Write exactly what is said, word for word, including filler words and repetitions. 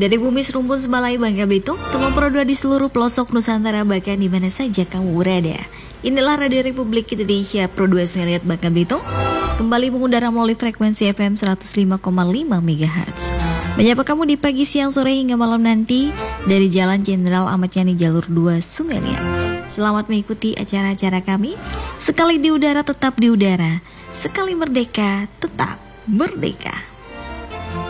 Dari bumi serumpun Sebalai Bangka Belitung, teman produa di seluruh pelosok Nusantara bahkan di mana saja kamu berada. Inilah Radio Republik Indonesia Pro dua Sengeliat Bangka Belitung, kembali mengudara melalui frekuensi F M seratus lima koma lima megahertz. Menyapa kamu di pagi, siang, sore hingga malam nanti dari Jalan Jenderal Ahmad Yani Jalur dua Sungai Liat. Selamat mengikuti acara-acara kami. Sekali di udara tetap di udara, sekali merdeka tetap merdeka.